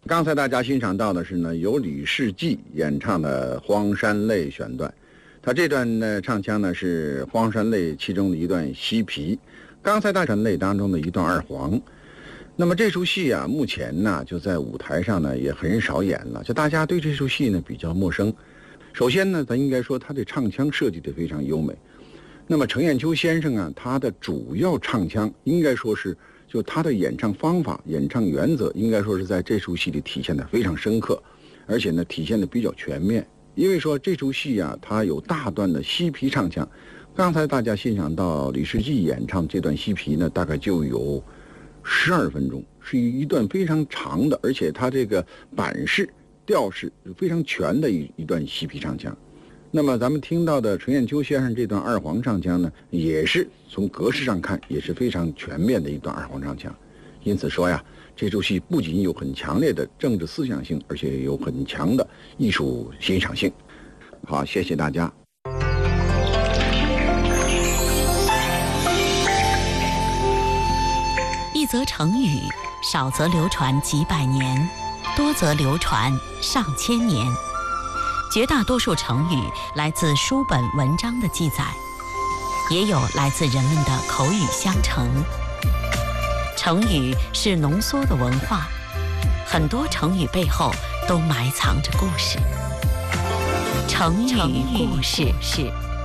刚才大家欣赏到的是呢，由李世济演唱的《荒山泪》选段。他这段呢唱腔呢是《荒山泪》其中的一段西皮，刚才大山泪当中的一段二黄。那么这出戏啊，目前呢就在舞台上呢也很少演了，就大家对这出戏呢比较陌生。首先呢，咱应该说他的唱腔设计得非常优美。那么程砚秋先生啊，他的主要唱腔应该说是，就他的演唱方法、演唱原则，应该说是在这出戏里体现的非常深刻，而且呢体现的比较全面。因为说这出戏啊，它有大段的西皮唱腔。刚才大家欣赏到李世济演唱这段西皮呢，大概就有12分钟，是一段非常长的，而且它这个板式、调式非常全的一段西皮唱腔。那么咱们听到的程砚秋先生这段二黄唱腔呢，也是从格式上看也是非常全面的一段二黄唱腔。因此说呀，这出戏不仅有很强烈的政治思想性，而且有很强的艺术欣赏性。好，谢谢大家。 一则成语，少则流传几百年，多则流传上千年。绝大多数成语来自书本文章的记载，也有来自人们的口语相承。成语是浓缩的文化，很多成语背后都埋藏着故事。成语故事。